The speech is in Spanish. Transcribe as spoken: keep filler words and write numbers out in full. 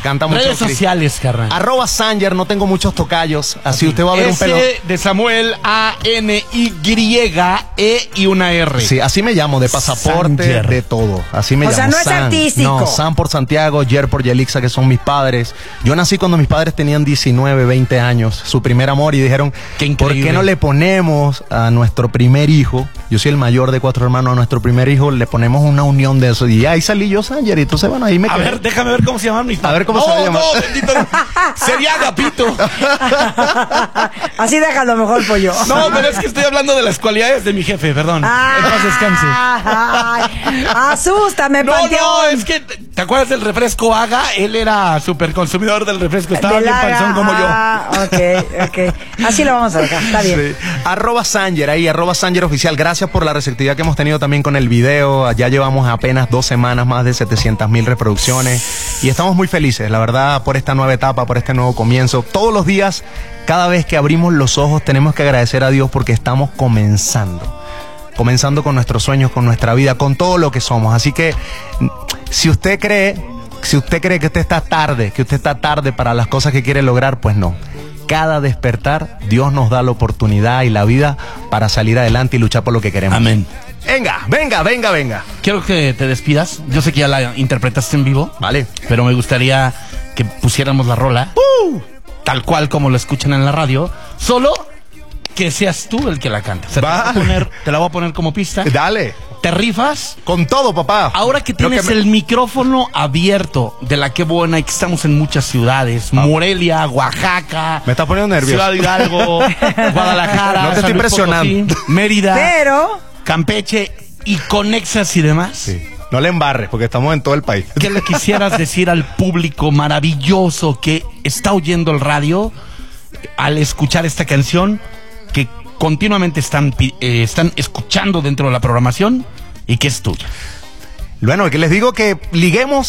encanta mucho. Redes sociales, carnal. Arroba Sanger, no tengo muchos tocayos, así usted va a ver un pelo. S de Samuel, A N Y E y una R. Sí, así me llamo, de pasaporte, Sanger. de todo. Así me O llamo. sea, no es San. artístico. No, San por Santiago, Yer por Yelixa, que son mis padres. Yo nací cuando mis padres tenían diecinueve, veinte años, su primer amor, y dijeron, Qué ¿por increíble. qué no le ponemos a nuestro primer hijo? Yo soy el mayor de cuatro hermanos, a nuestro primer hijo le ponemos una unión de eso. Y ahí salí yo, Sanger, y entonces, bueno, ahí me A quedé. ver, déjame ver cómo se llaman mis A ver cómo no, se va a llamar. No, bendito. Sería Agapito. Así déjalo mejor, pollo. No, pero es que estoy hablando de las cualidades de mi jefe, perdón. Ah, En paz descanse. ay, asústame, No, Panteón. no, es que, ¿te acuerdas del refresco Aga? Él era súper consumidor del refresco, estaba Del bien Aga, panzón como yo. ah, ok, ok. Así lo vamos a dejar, está bien. Sí. Arroba Sanger, ahí, arroba Sanger oficial. Gracias por la receptividad que hemos tenido también con el video. Ya llevamos apenas dos semanas, más de setecientas mil reproducciones. Y estamos muy felices, la verdad, por esta nueva etapa, por este nuevo comienzo. Todos los días, cada vez que abrimos los ojos, tenemos que agradecer a Dios porque estamos comenzando. Comenzando con nuestros sueños, con nuestra vida, con todo lo que somos. Así que, si usted cree, si usted cree que usted está tarde, que usted está tarde para las cosas que quiere lograr, pues no. Cada despertar, Dios nos da la oportunidad y la vida para salir adelante y luchar por lo que queremos. Amén. Venga, venga, venga, venga. Quiero que te despidas. Yo sé que ya la interpretaste en vivo. Vale. Pero me gustaría que pusiéramos la rola. Uh, tal cual como lo escuchan en la radio. Solo que seas tú el que la cante. O sea, Vale. te, la voy a poner, te la voy a poner como pista. Dale. ¿Te rifas? Con todo, papá. Ahora que Lo tienes me- el micrófono abierto de la que buena y que estamos en muchas ciudades, Ah. Morelia, Oaxaca, Me está poniendo nervioso. Ciudad Hidalgo, Guadalajara, No te San estoy Luis presionando. Potosí, Mérida, Pero, Campeche y conexas y demás. Sí. No le embarres, porque estamos en todo el país. ¿Qué le quisieras decir al público maravilloso que está oyendo el radio al escuchar esta canción, que continuamente están, pi- eh, están escuchando dentro de la programación y que es tuya? Bueno, que les digo que liguemos